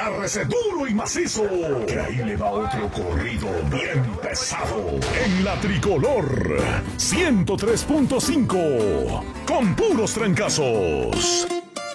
Agárrese duro y macizo, que ahí le va otro corrido bien pesado. En la Tricolor 103.5, con puros trancazos.